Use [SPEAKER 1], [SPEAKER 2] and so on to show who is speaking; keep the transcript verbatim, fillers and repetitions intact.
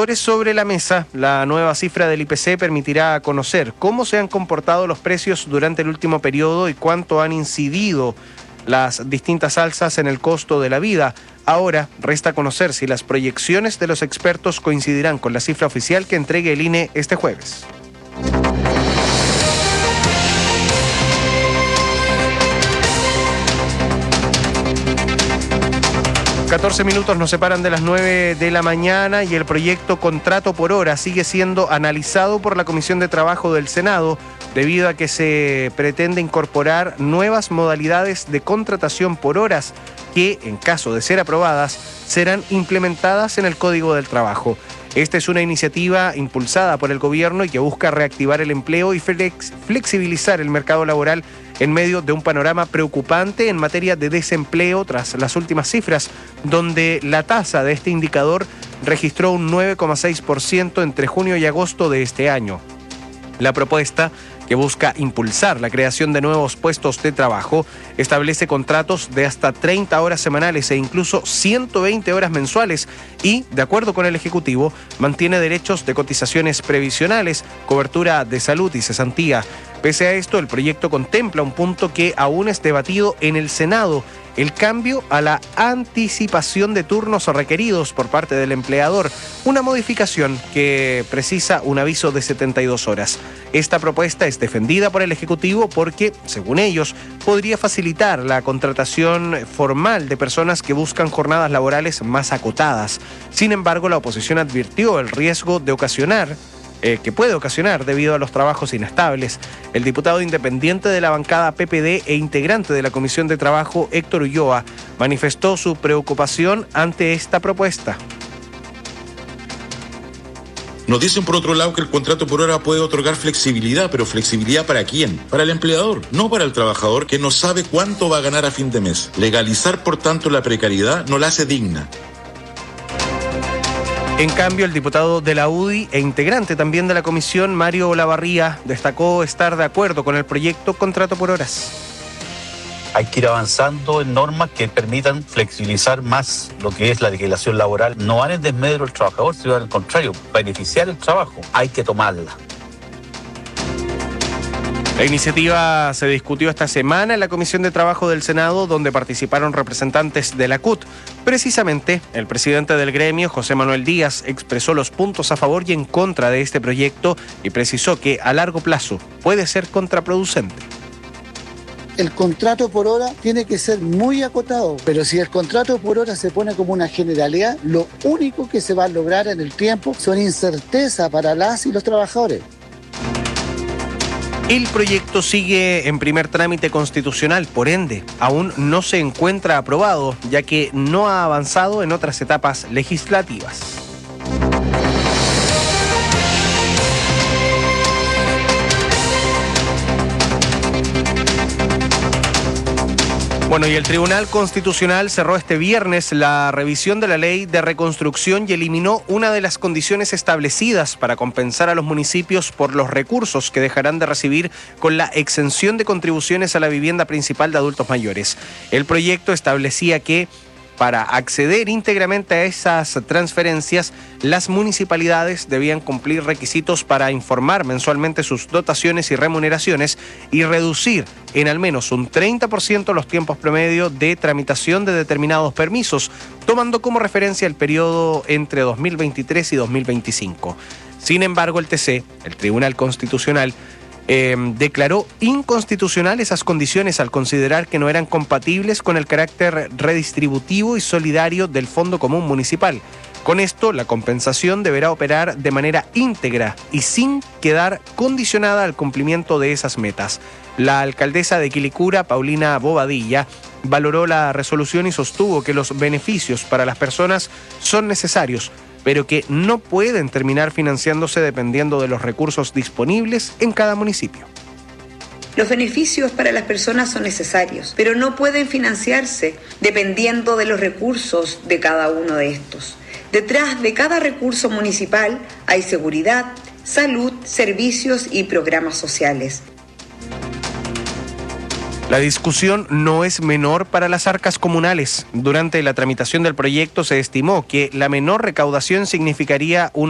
[SPEAKER 1] indicadores sobre la mesa. La nueva cifra del I P C permitirá conocer cómo se han comportado los precios durante el último periodo y cuánto han incidido las distintas alzas en el costo de la vida. Ahora resta conocer si las proyecciones de los expertos coincidirán con la cifra oficial que entregue el I N E este jueves. catorce minutos nos separan de las nueve de la mañana y el proyecto Contrato por Hora sigue siendo analizado por la Comisión de Trabajo del Senado debido a que se pretende incorporar nuevas modalidades de contratación por horas que, en caso de ser aprobadas, serán implementadas en el Código del Trabajo. Esta es una iniciativa impulsada por el gobierno y que busca reactivar el empleo y flex- flexibilizar el mercado laboral en medio de un panorama preocupante en materia de desempleo tras las últimas cifras, donde la tasa de este indicador registró un nueve coma seis por ciento entre junio y agosto de este año. La propuesta, que busca impulsar la creación de nuevos puestos de trabajo, establece contratos de hasta treinta horas semanales e incluso ciento veinte horas mensuales y, de acuerdo con el Ejecutivo, mantiene derechos de cotizaciones previsionales, cobertura de salud y cesantía. Pese a esto, el proyecto contempla un punto que aún es debatido en el Senado: el cambio a la anticipación de turnos requeridos por parte del empleador, una modificación que precisa un aviso de setenta y dos horas. Esta propuesta es defendida por el Ejecutivo porque, según ellos, podría facilitar la contratación formal de personas que buscan jornadas laborales más acotadas. Sin embargo, la oposición advirtió el riesgo de ocasionar Eh, que puede ocasionar debido a los trabajos inestables. El diputado independiente de la bancada P P D e integrante de la Comisión de Trabajo, Héctor Ulloa, manifestó su preocupación ante esta propuesta.
[SPEAKER 2] Nos dicen por otro lado que el contrato por hora puede otorgar flexibilidad, pero ¿flexibilidad para quién? Para el empleador, no para el trabajador que no sabe cuánto va a ganar a fin de mes. Legalizar, por tanto, la precariedad no la hace digna.
[SPEAKER 1] En cambio, el diputado de la U D I e integrante también de la comisión, Mario Olavarría, destacó estar de acuerdo con el proyecto Contrato por Horas.
[SPEAKER 3] Hay que ir avanzando en normas que permitan flexibilizar más lo que es la legislación laboral. No van en desmedro del trabajador, sino al contrario, beneficiar el trabajo. Hay que tomarla.
[SPEAKER 1] La iniciativa se discutió esta semana en la Comisión de Trabajo del Senado, donde participaron representantes de la C U T. Precisamente, el presidente del gremio, José Manuel Díaz, expresó los puntos a favor y en contra de este proyecto y precisó que a largo plazo puede ser contraproducente.
[SPEAKER 4] El contrato por hora tiene que ser muy acotado, pero si el contrato por hora se pone como una generalidad, lo único que se va a lograr en el tiempo son incerteza para las y los trabajadores.
[SPEAKER 1] El proyecto sigue en primer trámite constitucional, por ende, aún no se encuentra aprobado, ya que no ha avanzado en otras etapas legislativas. Bueno, y el Tribunal Constitucional cerró este viernes la revisión de la Ley de Reconstrucción y eliminó una de las condiciones establecidas para compensar a los municipios por los recursos que dejarán de recibir con la exención de contribuciones a la vivienda principal de adultos mayores. El proyecto establecía que, para acceder íntegramente a esas transferencias, las municipalidades debían cumplir requisitos para informar mensualmente sus dotaciones y remuneraciones y reducir en al menos un treinta por ciento los tiempos promedio de tramitación de determinados permisos, tomando como referencia el periodo entre dos mil veintitrés y dos mil veinticinco. Sin embargo, el T C, el Tribunal Constitucional, Eh, declaró inconstitucional esas condiciones al considerar que no eran compatibles con el carácter redistributivo y solidario del Fondo Común Municipal. Con esto, la compensación deberá operar de manera íntegra y sin quedar condicionada al cumplimiento de esas metas. La alcaldesa de Quilicura, Paulina Bobadilla, valoró la resolución y sostuvo que los beneficios para las personas son necesarios, pero que no pueden terminar financiándose dependiendo de los recursos disponibles en cada municipio.
[SPEAKER 5] Los beneficios para las personas son necesarios, pero no pueden financiarse dependiendo de los recursos de cada uno de estos. Detrás de cada recurso municipal hay seguridad, salud, servicios y programas sociales.
[SPEAKER 1] La discusión no es menor para las arcas comunales. Durante la tramitación del proyecto se estimó que la menor recaudación significaría un